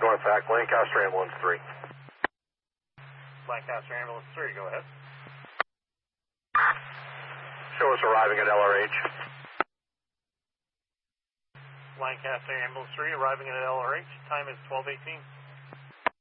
contact, Lancaster Ambulance 3. Lancaster Ambulance 3, go ahead. Show us arriving at LRH. Lancaster Ambulance 3 arriving at LRH. Time is 12:18.